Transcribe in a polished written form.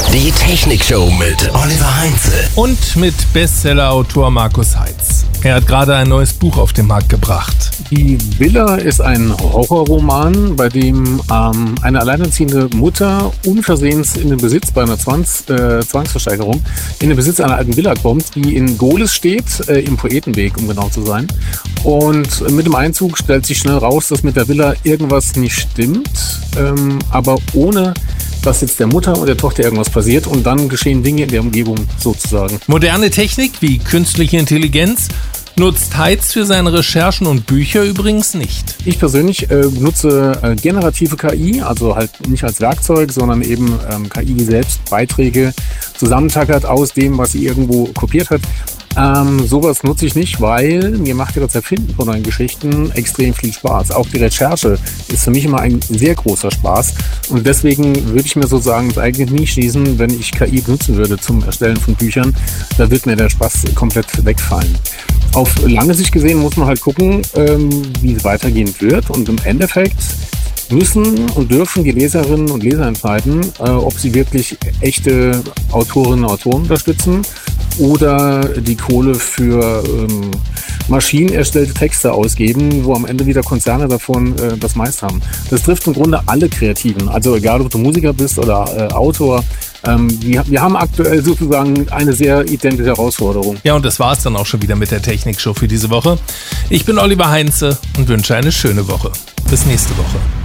Die Technikshow mit Oliver Heinze. Und mit Bestseller-Autor Markus Heitz. Er hat gerade ein neues Buch auf den Markt gebracht. Die Villa ist ein Horrorroman, bei dem eine alleinerziehende Mutter unversehens in den Besitz bei einer Zwangsversteigerung in den Besitz einer alten Villa kommt, die in Gohlis steht, im Poetenweg, um genau zu sein. Und mit dem Einzug stellt sich schnell raus, dass mit der Villa irgendwas nicht stimmt, aber ohne dass jetzt der Mutter und der Tochter irgendwas passiert, und dann geschehen Dinge in der Umgebung sozusagen. Moderne Technik wie künstliche Intelligenz nutzt Heitz für seine Recherchen und Bücher übrigens nicht. Ich persönlich nutze generative KI, also halt nicht als Werkzeug, sondern eben KI selbst Beiträge zusammentackert aus dem, was sie irgendwo kopiert hat. Sowas nutze ich nicht, weil mir macht ja das Erfinden von neuen Geschichten extrem viel Spaß. Auch die Recherche ist für mich immer ein sehr großer Spaß, und deswegen würde ich mir sozusagen das eigentlich nie schließen, wenn ich KI nutzen würde zum Erstellen von Büchern. Da wird mir der Spaß komplett wegfallen. Auf lange Sicht gesehen muss man halt gucken, wie es weitergehen wird, und im Endeffekt müssen und dürfen die Leserinnen und Leser entscheiden, ob sie wirklich echte Autorinnen und Autoren unterstützen oder die Kohle für maschinenerstellte Texte ausgeben, wo am Ende wieder Konzerne davon das meiste haben. Das trifft im Grunde alle Kreativen, also egal ob du Musiker bist oder Autor. Wir haben aktuell sozusagen eine sehr identische Herausforderung. Ja, und das war es dann auch schon wieder mit der Technikshow für diese Woche. Ich bin Oliver Heinze und wünsche eine schöne Woche. Bis nächste Woche.